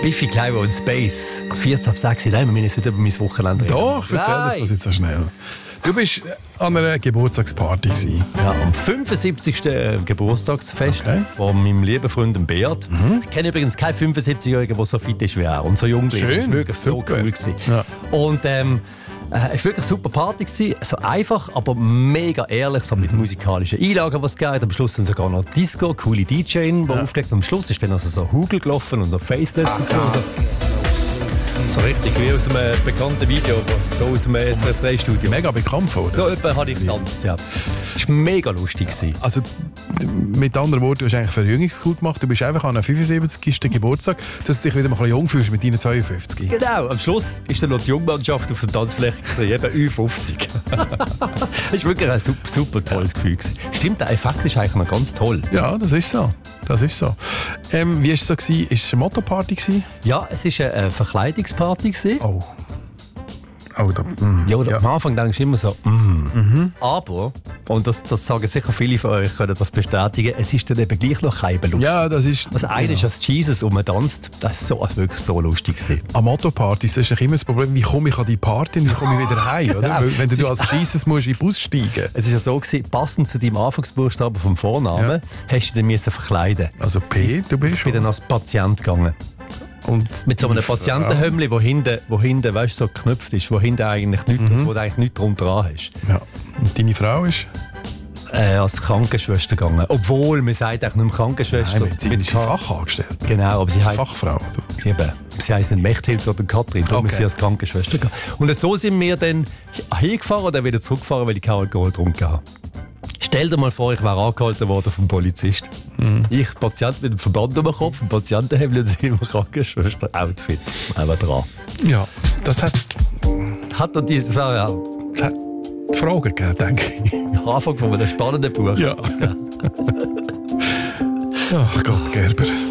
Biffy Clyro und Space. 14 ab 6, nein, wir müssen nicht über mein Wochenende reden. Doch, erzähl dir das jetzt so schnell. Du bist an einer Geburtstagsparty gewesen. Ja, am 75. Geburtstagsfest von meinem lieben Freund Beat. Ich kenne übrigens keinen 75-Jährigen, der so fit ist wie er und so jung ist. Schön, Das war wirklich so super. cool gewesen. Ja. Und es war wirklich eine super Party gewesen. So einfach, aber mega ehrlich, so mit musikalischen Einlagen, was es gab. Am Schluss dann sogar noch Disco, coole DJ, die aufgelegt haben. Am Schluss ist dann also so Hugel gelaufen und noch Faithless und so. So richtig, wie aus einem bekannten Video aus dem SRF3-Studio. Mega bekannt worden. So etwa habe ich getanzt, ja. Das war mega lustig. Also, mit anderen Worten, du hast eigentlich Verjüngungsgut gemacht. Du bist einfach an einem 75. Geburtstag, dass du dich wieder mal ein bisschen jung fühlst mit deinen 52. Genau, am Schluss ist dann noch die Jungmannschaft auf der Tanzfläche gesehen, eben Ü50. Das war wirklich ein super, super tolles Gefühl. Stimmt, der Effekt ist eigentlich noch ganz toll. Ja, das ist so. Das ist so. Wie war es so? Ist es eine Motto-Party gewesen? Ja, es war eine Verkleidungsparty gewesen. Oh. Oh, da, Ja, oder am Anfang denkst du immer so, Aber, und das sagen sicher viele von euch, können das bestätigen, es ist dann eben gleich noch kein lustig. Ja, das ist... Also eine ist als Jesus tanzt, das war so, wirklich so lustig gewesen. An Motto-Partys ist immer das Problem, wie komme ich an die Party und wie komme ich wieder heim, oder? Ja, Wenn du als Jesus musst in den Bus steigen. Es war ja so gewesen, passend zu deinem Anfangsbuchstaben vom Vornamen, hast du dich müssen verkleiden. Also P, du bist Ich bin dann als Patient gegangen. Und Mit so einem Patientenhömmli, wo hinten weißt, so geknüpft ist, wo hinten eigentlich nichts, wo du eigentlich nichts drunter dran hast. Ja. Und deine Frau ist? Als Krankenschwester gegangen. Obwohl, man sagt eigentlich nicht mehr Krankenschwester. Nein, sie ist fachangestellt. Genau, aber sie heisst... Fachfrau. Eben, sie heisst nicht Mechthild oder Katrin, darum ist sie als Krankenschwester gegangen. Und so sind wir dann hingefahren und dann wieder zurückgefahren, weil ich keinen Alkohol getrunken habe. Stell dir mal vor, ich wäre angehalten worden vom Polizist. Ich, Patient mit dem Verband um den Kopf, ein Patientenhemd und sie im Krankenschwester-Outfit. Einfach dran. Ja, das hat Die Fragen gegeben, denke ich. Anfang von einem spannenden Buch. Ja. Ach Gott, Gerber.